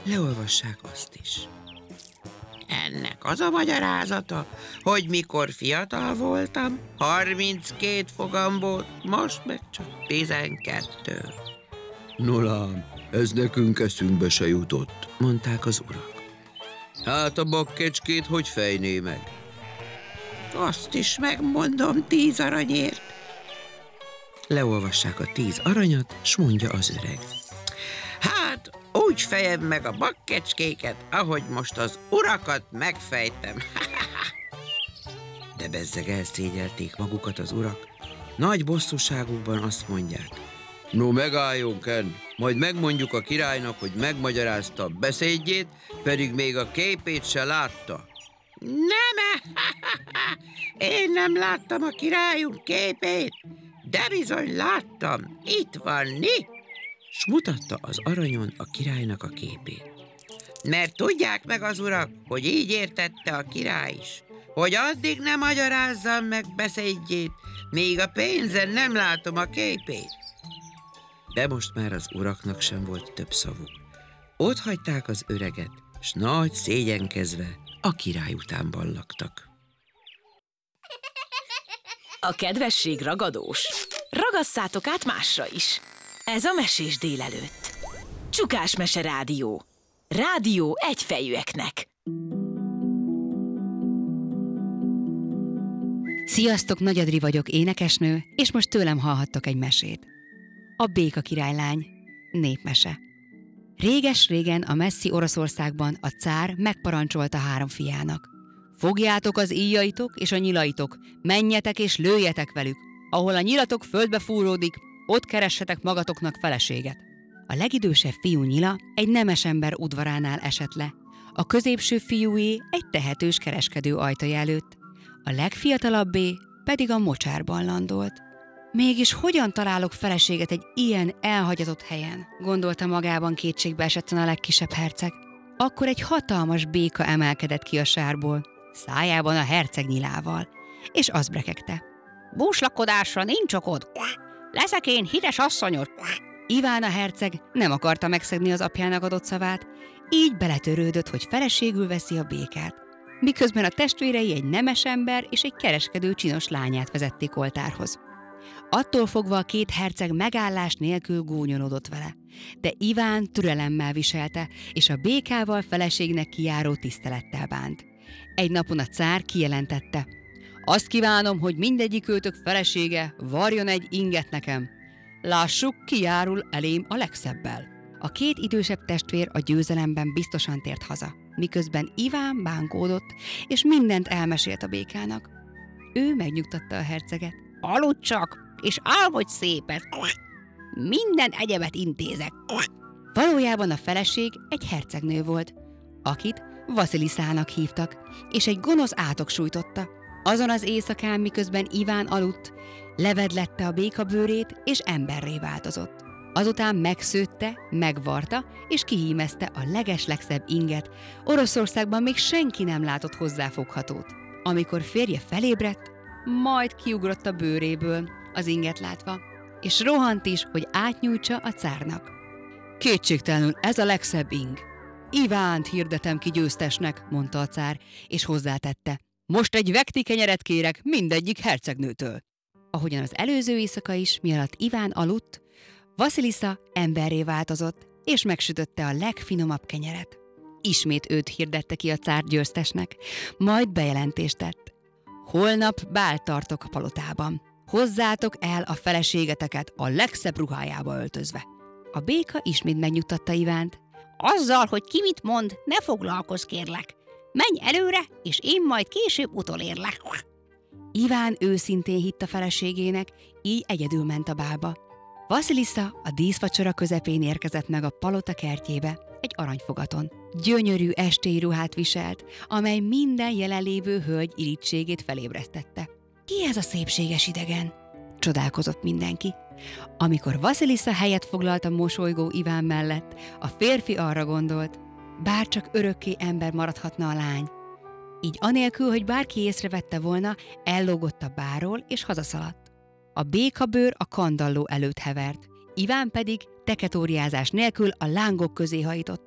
leolvassák azt is. Ennek az a magyarázata, hogy mikor fiatal voltam, 32 fogam volt, most meg csak 12. No lám, ez nekünk eszünkbe se jutott, mondták az urak. hát a bakkecskét hogy fejné meg? Azt is megmondom 10 aranyért. Leolvassák a 10 aranyat, s mondja az öreg. Hát, úgy fejem meg a bakkecskéket, ahogy most az urakat megfejtem. De bezzeg elszégyelték magukat az urak. Nagy bosszúságukban azt mondják. No megálljon, Ken, majd megmondjuk a királynak, hogy megmagyarázta a beszédjét, pedig még a képét se látta. Nem, én nem láttam a királyunk képét, de bizony láttam, itt van, s mutatta az aranyon a királynak a képét. Mert tudják meg az urak, hogy így értette a király is, hogy addig nem magyarázzam meg beszédjét, míg a pénzen nem látom a képét. De most már az uraknak sem volt több szavuk. Ott hagyták az öreget, s nagy szégyenkezve a király után ballagtak. A kedvesség ragadós. Ragasszátok át másra is. Ez a Mesés délelőtt. Csukás Mese Rádió. Rádió egyfejűeknek. Sziasztok, Nagy Adri vagyok, énekesnő, és most tőlem hallhattok egy mesét. A Béka királylány. Népmese. Réges-régen a messzi Oroszországban a cár megparancsolta 3 fiának. Fogjátok az íjaitok és a nyilaitok, menjetek és lőjetek velük. Ahol a nyilatok földbe fúródik, ott keressetek magatoknak feleséget. A legidősebb fiú Nyila egy nemes ember udvaránál esett le. A középső fiúé egy tehetős kereskedő ajtaja előtt. A legfiatalabbé pedig a mocsárban landolt. Mégis hogyan találok feleséget egy ilyen elhagyatott helyen, gondolta magában kétségbe esetten a legkisebb herceg. Akkor egy hatalmas béka emelkedett ki a sárból, szájában a herceg Nyilával, és azt brekegte. Búslakodásra nincs okod, leszek én hites asszonyod. Iván a herceg nem akarta megszegni az apjának adott szavát, így beletörődött, hogy feleségül veszi a békát. Miközben a testvérei egy nemes ember és egy kereskedő csinos lányát vezették oltárhoz. Attól fogva a 2 herceg megállás nélkül gúnyolódott vele, de Iván türelemmel viselte, és a békával feleségnek kijáró tisztelettel bánt. Egy napon a cár kijelentette: azt kívánom, hogy mindegyikőtök felesége varjon egy inget nekem. Lássuk, ki járul elém a legszebbel. A 2 idősebb testvér a győzelemben biztosan tért haza, miközben Iván bánkódott, és mindent elmesélt a békának. Ő megnyugtatta a herceget. Aludj csak, és álmodj szépet. Minden egyebet intézek. Valójában a feleség egy hercegnő volt, akit Vasiliszának hívtak, és egy gonosz átok sújtotta. Azon az éjszakán, miközben Iván aludt, levedlette a béka bőrét, és emberré változott. Azután megszőtte, megvarta, és kihímezte a legeslegszebb inget. Oroszországban még senki nem látott hozzáfoghatót. Amikor férje felébredt, majd kiugrott a bőréből az inget látva, és rohant is, hogy átnyújtsa a cárnak. Kétségtelenül ez a legszebb ing. Ivánt hirdetem ki győztesnek, mondta a cár, és hozzátette. Most egy vekti kenyeret kérek mindegyik hercegnőtől. Ahogyan az előző éjszaka is, mialatt Iván aludt, Vasilisza emberré változott, és megsütötte a legfinomabb kenyeret. Ismét őt hirdette ki a cár győztesnek, majd bejelentést tett. Holnap bált tartok a palotában. Hozzátok el a feleségeteket a legszebb ruhájába öltözve. A béka ismét megnyugtatta Ivánt. Azzal, hogy ki mit mond, ne foglalkozz, kérlek. Menj előre, és én majd később utolérlek. Iván őszintén hitt a feleségének, így egyedül ment a bálba. Vasilisza a díszvacsora közepén érkezett meg a palota kertjébe, egy aranyfogaton. Gyönyörű estély ruhát viselt, amely minden jelenlévő hölgy irítségét felébresztette. Ki ez a szépséges idegen? Csodálkozott mindenki. Amikor Vasilisza helyet foglalt a mosolygó Iván mellett, a férfi arra gondolt, bárcsak örökké ember maradhatna a lány. Így anélkül, hogy bárki észrevette volna, ellógott a bárról és hazaszaladt. A békabőr a kandalló előtt hevert, Iván pedig teketóriázás nélkül a lángok közé hajtott.